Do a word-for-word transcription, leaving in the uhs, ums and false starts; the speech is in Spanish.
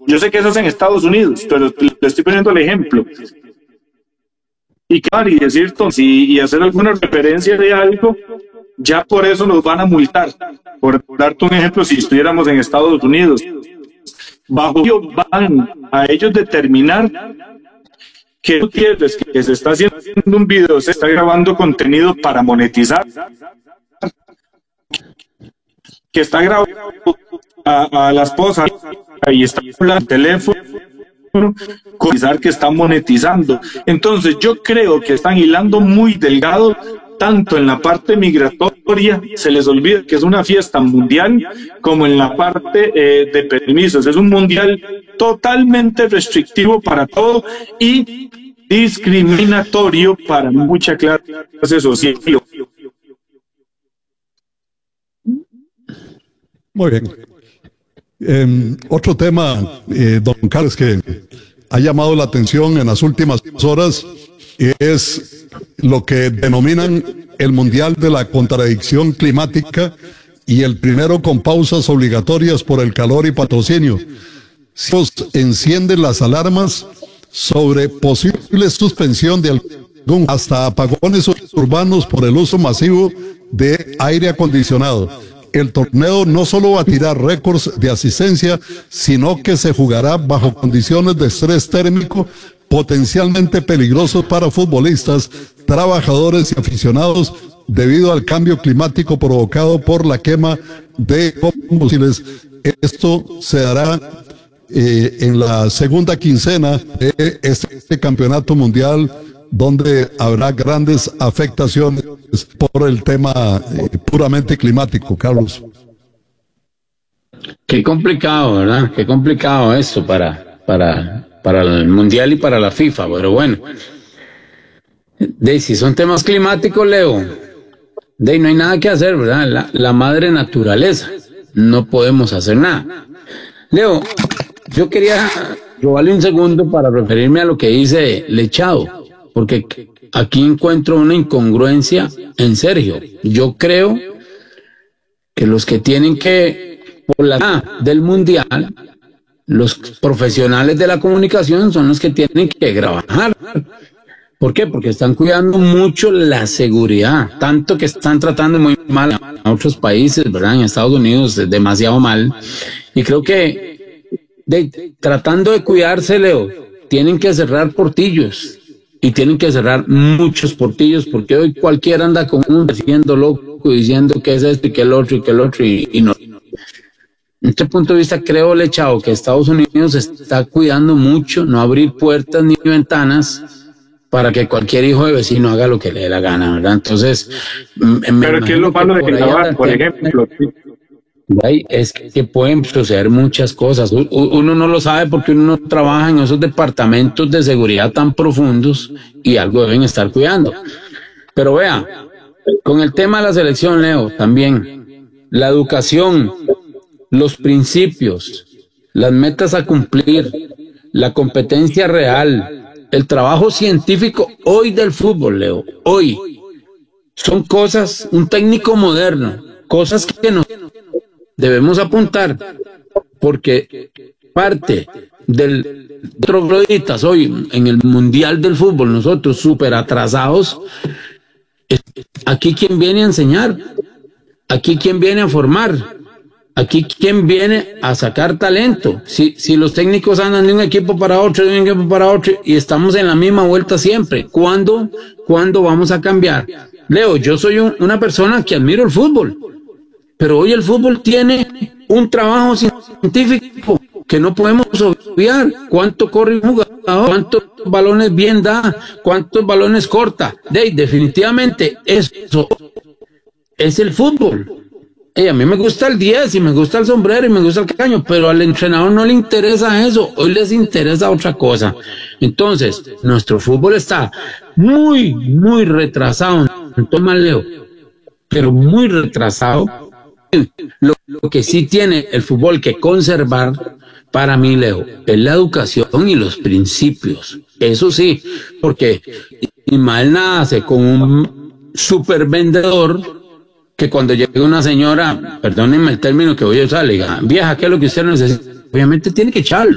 Yo sé que eso es en Estados Unidos, pero le estoy poniendo el ejemplo. Y claro, y decir y, y hacer alguna referencia de algo, ya por eso nos van a multar. Por darte un ejemplo, si estuviéramos en Estados Unidos, bajo ello van a ellos determinar que Gutiérrez, que se está haciendo un video, se está grabando contenido para monetizar, que está grabando a, a la esposa y está hablando el teléfono, monetizar que está monetizando. Entonces yo creo que están hilando muy delgado, tanto en la parte migratoria, se les olvida que es una fiesta mundial, como en la parte eh, de permisos. Es un mundial totalmente restrictivo para todo y discriminatorio para mucha clase social. Muy bien. Eh, otro tema, eh, don Carlos, que ha llamado la atención en las últimas horas es lo que denominan el Mundial de la Contradicción Climática y el primero con pausas obligatorias por el calor y patrocinio. Se encienden las alarmas sobre posible suspensión de algún hasta apagones urbanos por el uso masivo de aire acondicionado. El torneo no solo batirá récords de asistencia, sino que se jugará bajo condiciones de estrés térmico potencialmente peligrosos para futbolistas, trabajadores y aficionados debido al cambio climático provocado por la quema de combustibles. Esto se dará eh, en la segunda quincena de este, este campeonato mundial, donde habrá grandes afectaciones por el tema eh, puramente climático, Carlos. Qué complicado, ¿verdad? Qué complicado esto para, para, para el Mundial y para la FIFA, pero bueno. De si son temas climáticos, Leo, de no hay nada que hacer, ¿verdad? La, la madre naturaleza, no podemos hacer nada. Leo, yo quería robarle un segundo para referirme a lo que dice Lechado, porque aquí encuentro una incongruencia en Sergio. Yo creo que los que tienen que, por la del mundial, los profesionales de la comunicación son los que tienen que trabajar. ¿Por qué? Porque están cuidando mucho la seguridad, tanto que están tratando muy mal a otros países, ¿verdad? En Estados Unidos demasiado mal. Y creo que de, tratando de cuidarse, Leo, tienen que cerrar portillos. Y tienen que cerrar muchos portillos, porque hoy cualquiera anda con un diciendo loco, diciendo que es esto y que el otro y que el otro, y, y no. En este punto de vista, creo, Lechao, que Estados Unidos está cuidando mucho, no abrir puertas ni ventanas para que cualquier hijo de vecino haga lo que le dé la gana, ¿verdad? Entonces, pero ¿qué es lo malo de grabar, por ejemplo? Es que pueden suceder muchas cosas. Uno no lo sabe porque uno no trabaja en esos departamentos de seguridad tan profundos y algo deben estar cuidando. Pero vea, con el tema de la selección, Leo, también la educación, los principios, las metas a cumplir, la competencia real, el trabajo científico hoy del fútbol, Leo, hoy son cosas, un técnico moderno, cosas que nos debemos apuntar, porque parte del trogloditas hoy en el mundial del fútbol, nosotros súper atrasados, aquí quien viene a enseñar, aquí quien viene a formar, aquí quien viene a sacar talento. Si, si los técnicos andan de un equipo para otro, de un equipo para otro, y estamos en la misma vuelta siempre, ¿cuándo, ¿cuándo vamos a cambiar? Leo, yo soy un, una persona que admiro el fútbol, pero hoy el fútbol tiene un trabajo científico que no podemos obviar. ¿Cuánto corre un jugador? ¿Cuántos balones bien da? ¿Cuántos balones corta? De, definitivamente eso es el fútbol. Hey, a mí me gusta el diez y me gusta el sombrero y me gusta el caño, pero al entrenador no le interesa eso. Hoy les interesa otra cosa. Entonces, nuestro fútbol está muy, muy retrasado. Toma, Leo, pero muy retrasado. Lo, lo que sí tiene el fútbol que conservar, para mí, Leo, es la educación y los principios. Eso sí, porque Ismael nace con un super vendedor que cuando llega una señora, perdónenme el término que voy a usar, le diga, vieja, ¿qué es lo que usted necesita? Obviamente tiene que echarlo.